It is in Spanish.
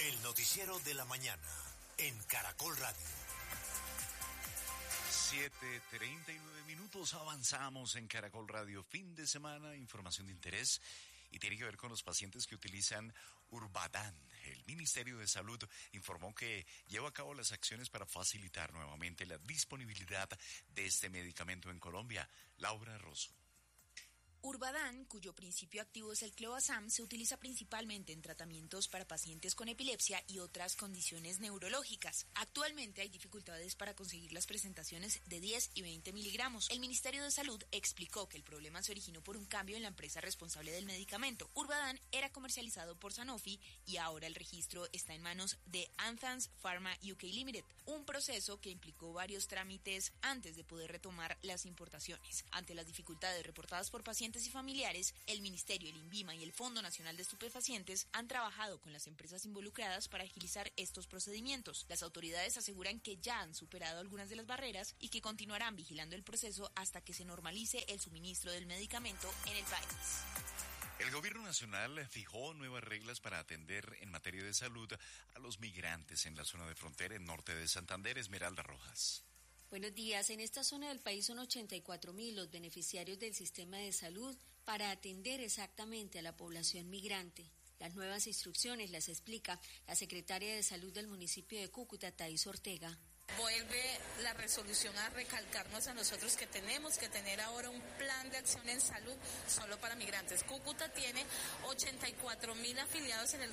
El noticiero de la mañana en Caracol Radio. 7:39, avanzamos en Caracol Radio. Fin de semana, información de interés y tiene que ver con los pacientes que utilizan Urbadán. El Ministerio de Salud informó que lleva a cabo las acciones para facilitar nuevamente la disponibilidad de este medicamento en Colombia. Laura Rosso. Urbadán, cuyo principio activo es el cloazam, se utiliza principalmente en tratamientos para pacientes con epilepsia y otras condiciones neurológicas. Actualmente hay dificultades para conseguir las presentaciones de 10 y 20 miligramos. El Ministerio de Salud explicó que el problema se originó por un cambio en la empresa responsable del medicamento. Urbadán era comercializado por Sanofi y ahora el registro está en manos de Anthans Pharma UK Limited, un proceso que implicó varios trámites antes de poder retomar las importaciones. Ante las dificultades reportadas por pacientes y familiares, el Ministerio, el INVIMA y el Fondo Nacional de Estupefacientes han trabajado con las empresas involucradas para agilizar estos procedimientos. Las autoridades aseguran que ya han superado algunas de las barreras y que continuarán vigilando el proceso hasta que se normalice el suministro del medicamento en el país. El gobierno nacional fijó nuevas reglas para atender en materia de salud a los migrantes en la zona de frontera en norte de Santander. Esmeralda Rojas. Buenos días. En esta zona del país son 84.000 los beneficiarios del sistema de salud para atender exactamente a la población migrante. Las nuevas instrucciones las explica la secretaria de Salud del municipio de Cúcuta, Thais Ortega. Vuelve la resolución a recalcarnos a nosotros que tenemos que tener ahora un plan de acción en salud solo para migrantes. Cúcuta tiene 84.000 afiliados en el